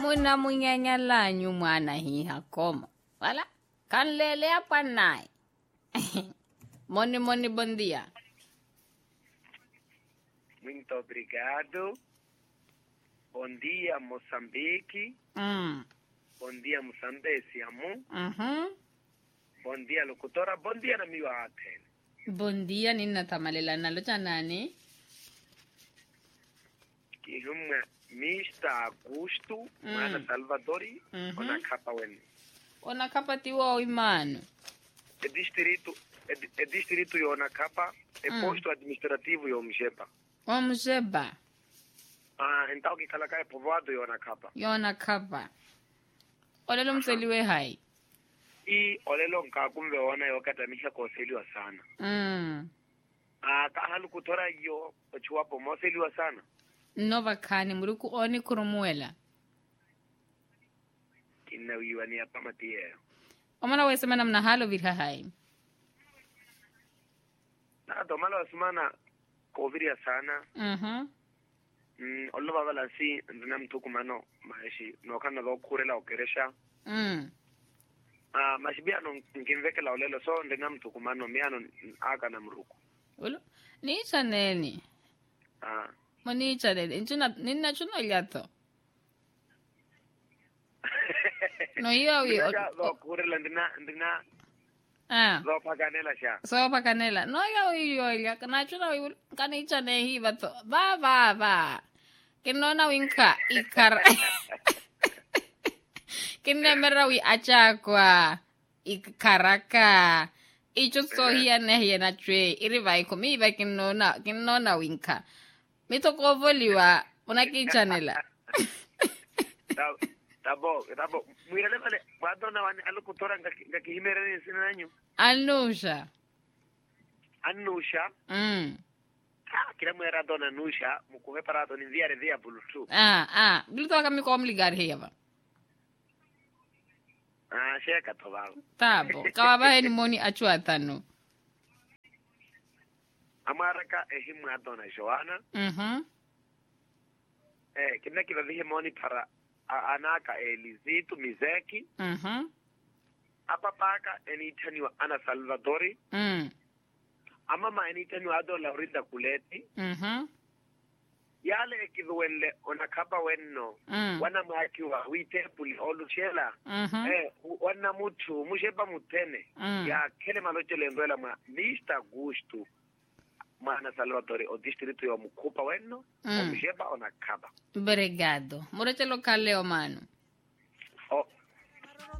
muna munyanyalanyu mwana hiha como. Wala, kanlele apa nai. Moni, bom dia. Muito obrigado. Bom dia, Moçambique. Bom dia, Moçambique, amo. Bom dia, locutora. Bom dia, amigo Aten. Bom dia, nina tamalela nalo nani? Kihumwe Mr. Augusto, Mana Salvadori, ona kapa weni. Ona kapa tiwa imano. É distrito Yona Capa, é posto administrativo Yomjeba. Omjeba. Então que calaca é povoado Yona Capa. Yona Capa. Olelo mseliwe hai. E olelo nkakumbe ona yokata misha koseliwa sana. Kahalu kutora yo chuapo moseliwa sana. Nova kani muruku oni kurumuela. Kinawiwa ni hapa matie. Omana wesema namna halo virha hai. Domala wasumana koviria sana. Olo babala si ndina mtuku mano maeshi nokana lo kurela okeresha. Mashibia no nkimveke la olelo so ndina mtuku mano miano aga na mruku. Olo ni chaneni. Moni chaneni nina chuno yato. No hiyo lo kurela ndina Sopa canela siya. Sopa canela. No, yo, kanachuna wi kanicha ne hiba to. Ba. Kinona winka ikar. Kinemera wi achakwa ikaraka. Icho sohia ne hiya na chwe. Iriva ikomi iba kinona winka. Mito kovoliwa unakicha nela. Tabo. Mira vale. Madonna wani alukutora ngakihimere ni sinanyo. Anusha. Kila mwera dona Nusha mukuhe parado ni via Bluetooth. Bluetooth kami ko omligar heba. Sheka tobao. Tabo. Kawabahe ni moni achua tano. Amaraka ehimu adona Joana. Kina kiva vihe moni para anaka Elizito Mizeki. Apapaka enitaniwa Ana Salvadori. Amama enitaniwa ado Laurita Kuleti. Yale ekiduwele onakapa wenno. Wana makiwa wite puli oluchela. Wana mutu musheba mutene. Ya kele malochele mbela ma Mr. Augusto. Mana Salvadori o distrito yo mukupa wenno. O musheba onakapa. Obrigado. Murete locale o mano.